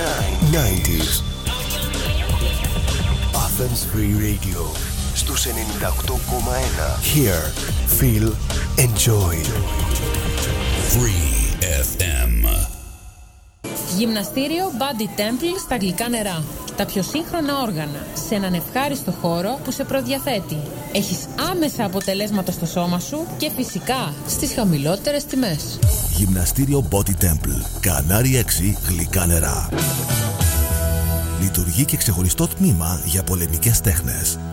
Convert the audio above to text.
90s. Athens Free Radio στους 98,1. Hear, feel, enjoy. Free FM. Γυμναστήριο Body Temple στα γλυκά νερά. Τα πιο σύγχρονα όργανα σε έναν ευχάριστο χώρο που σε προδιαθέτει. Έχεις άμεσα αποτελέσματα στο σώμα σου και φυσικά στις χαμηλότερες τιμές. Γυμναστήριο Body Temple. Κανάρι 6 γλυκά νερά. Λειτουργεί και ξεχωριστό τμήμα για πολεμικές τέχνες.